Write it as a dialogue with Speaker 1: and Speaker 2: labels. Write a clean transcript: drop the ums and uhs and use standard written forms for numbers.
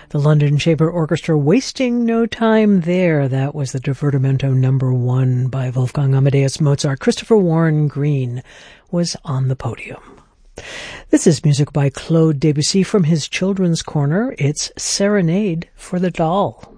Speaker 1: The London Chamber Orchestra, Wasting No Time There. That was the Divertimento number 1 by Wolfgang Amadeus Mozart. Christopher Warren Green was on the podium. This is music by Claude Debussy from his Children's Corner. It's Serenade for the Doll.